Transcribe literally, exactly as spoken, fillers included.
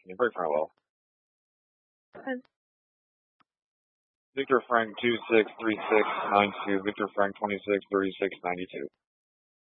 You break front well. Ten. Victor Frank two six three six nine two. Victor Frank twenty six thirty six ninety two.